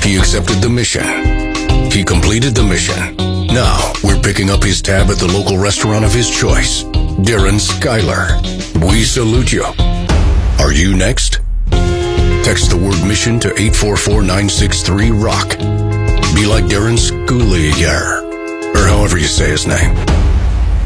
He accepted the mission. He completed the mission. Now, we're picking up his tab at the local restaurant of his choice. Darren Skyler. We salute you. Are you next? Text the word mission to 844-963-ROCK. Be like Darren Skyler, or however you say his name.